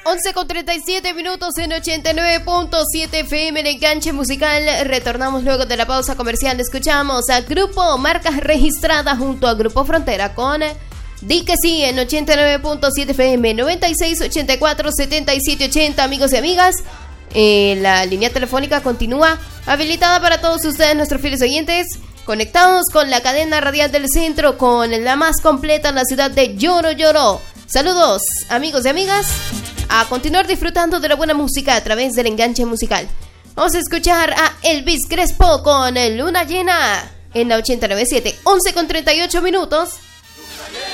11:37 en 89.7 FM, el enganche musical. Retornamos luego de la pausa comercial. Escuchamos a Grupo Marcas Registradas junto a Grupo Frontera con Di que sí en 89.7 FM, 9684-7780. Amigos y amigas, la línea telefónica continúa habilitada para todos ustedes, nuestros fieles oyentes, conectados con la cadena radial del centro, con la más completa en la ciudad de Lloro. Saludos, amigos y amigas, a continuar disfrutando de la buena música a través del enganche musical. Vamos a escuchar a Elvis Crespo con Luna Llena en la 89.7, 11:38.